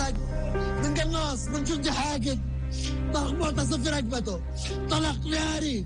ولد من قناص من جندي حاقد، طلق معتصم في رقبته، طلق ناري